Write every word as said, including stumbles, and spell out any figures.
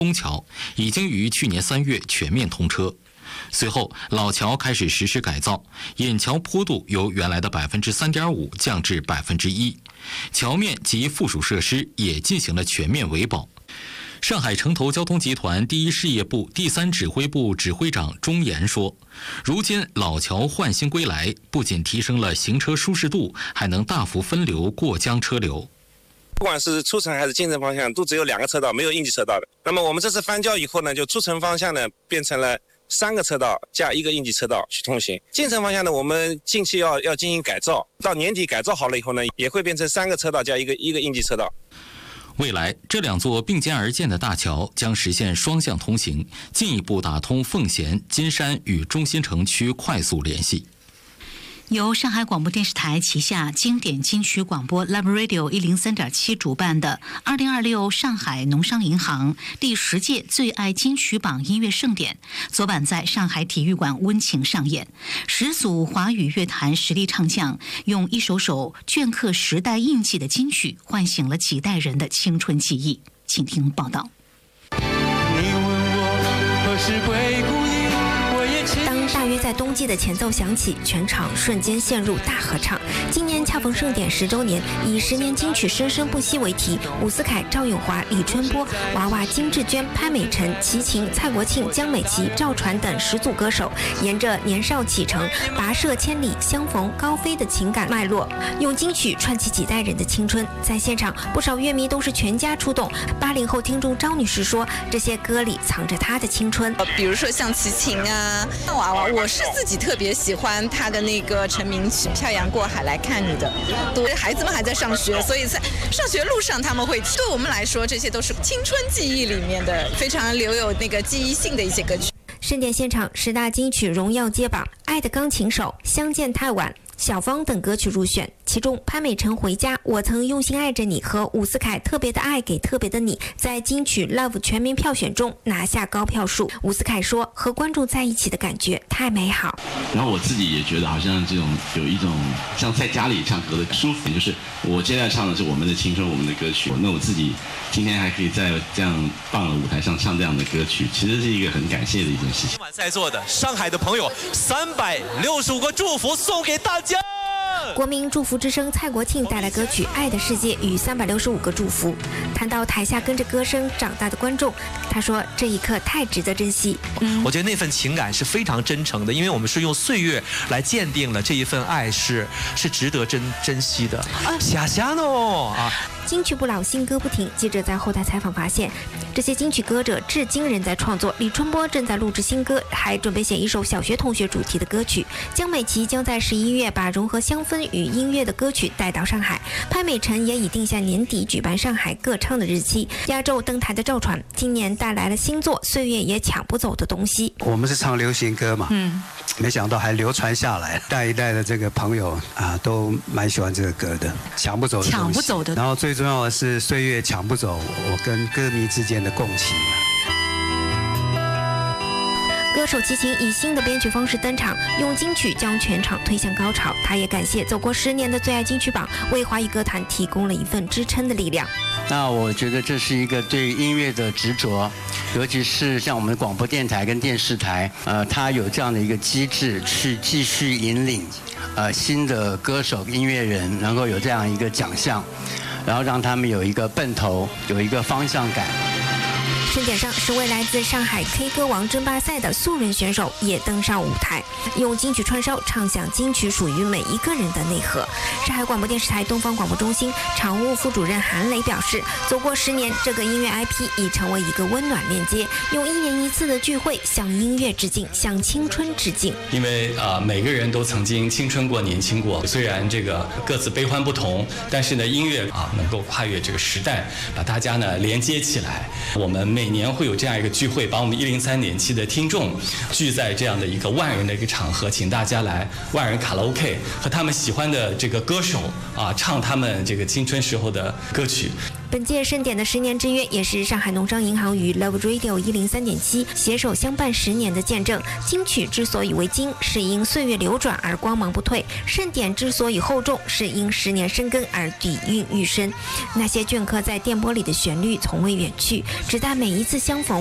东桥已经于去年三月全面通车。随后，老桥开始实施改造，引桥坡度由原来的百分之三点五降至百分之一，桥面及附属设施也进行了全面维保。上海城投交通集团第一事业部第三指挥部指挥长钟岩说，如今老桥焕新归来，不仅提升了行车舒适度，还能大幅分流过江车流。 不管是出城还是进城方向，都只有两个车道，没有应急车道的。那么我们这次翻交以后呢，就出城方向呢变成了三个车道加一个应急车道去通行。进城方向呢，我们近期要要进行改造，到年底改造好了以后呢，也会变成三个车道加一个一个应急车道。 未来，这两座并肩而建的大桥将实现双向通行，进一步打通奉贤、金山与中心城区快速联系。 由上海广播电视台旗下经典金曲广播 Love Radio 一零三点七主办的二零二六上海农商银行第十届最爱金曲榜音乐盛典，昨晚在上海体育馆温情上演。十组华语乐坛实力唱将用一首首镌刻时代印记的金曲，唤醒了几代人的青春记忆。请听报道。 你问我何时归故里，我也知当大约在冬季的前奏响起，全场瞬间陷入大合唱。今年恰逢盛典十周年，以十年金曲生生不息为题，伍思凯、赵咏华、李春波、娃娃、金志娟、潘美辰、齐秦、蔡国庆、江美琪、赵传等十组歌手，沿着年少启程、跋涉千里、相逢高飞的情感脉络，用金曲串起几代人的青春。在现场，不少乐迷都是全家出动。八零后听众张女士说，这些歌里藏着她的青春。 比如说像齐秦啊、娃娃，我是自己特别喜欢她的那个成名曲《漂洋过海来看你》的。对，孩子们还在上学，所以在上学路上他们会，对我们来说，这些都是青春记忆里面的非常留有那个记忆性的一些歌曲。 盛典现场，十大金曲荣耀揭榜，《爱的钢琴手》、《相见太晚》、小芳等歌曲入选，其中潘美辰《回家》、我曾用心爱着你和伍思凯特别的爱给特别的你在金曲 Love 全民票选中拿下高票数。伍思凯说，和观众在一起的感觉太美好。 然后我自己也觉得好像这种有一种像在家里唱歌的舒服，就是我接下来唱的是我们的青春，我们的歌曲。那我自己今天还可以在这样棒的舞台上唱这样的歌曲，其实是一个很感谢的一件事情。 今晚在座的上海的朋友，三百六十五个祝福送给大家。 国民祝福之声蔡国庆带来歌曲《爱的世界》与三百六十五个祝福。谈到台下跟着歌声长大的观众，他说这一刻太值得珍惜。 嗯，我觉得那份情感是非常真诚的，因为我们是用岁月来鉴定了这一份爱是是值得珍珍惜的。霞霞呢？啊， 金曲不老，新歌不停。记者在后台采访发现，这些金曲歌者至今仍在创作。李春波正在录制新歌，还准备写一首小学同学主题的歌曲。江美琪将在十一月把融合香氛与音乐的歌曲带到上海。潘美辰也已定下年底举办上海歌唱的日期。压轴登台的赵传今年带来了新作《岁月也抢不走的东西》。 我们是唱流行歌嘛，嗯，没想到还流传下来，代一代的这个朋友啊，都蛮喜欢这个歌的，抢不走的东西， 抢不走的。 然后最重要的是岁月抢不走我跟歌迷之间的共情。 歌手齐秦以新的编曲方式登场，用金曲将全场推向高潮。他也感谢走过十年的最爱金曲榜，为华语歌坛提供了一份支撑的力量。 那我觉得这是一个对音乐的执着，尤其是像我们广播电台跟电视台，呃，它有这样的一个机制去继续引领，呃，新的歌手、音乐人能够有这样一个奖项，然后让他们有一个奔头，有一个方向感。 盛典上，十位来自上海 K 歌王争霸赛的素人选手也登上舞台，用金曲串烧唱响金曲属于每一个人的内核。上海广播电视台东方广播中心常务副主任韩磊表示，走过十年，这个音乐 I P 已成为一个温暖链接，用一年一次的聚会向音乐致敬，向青春致敬。 因为啊、呃，每个人都曾经青春过、年轻过，虽然这个各自悲欢不同，但是呢，音乐啊能够跨越这个时代，把大家呢连接起来。我们每年会有这样一个聚会，把我们一零三点七的听众聚在这样的一个万人的一个场合，请大家来万人卡拉 O K 和他们喜欢的这个歌手啊唱他们这个青春时候的歌曲。 本届盛典的十年之约，也是上海农商银行与 Love Radio 一零三点七携手相伴十年的见证。金曲之所以为金，是因岁月流转而光芒不退；盛典之所以厚重，是因十年深耕而底蕴愈深。那些镌刻在电波里的旋律从未远去，直到每一次相逢。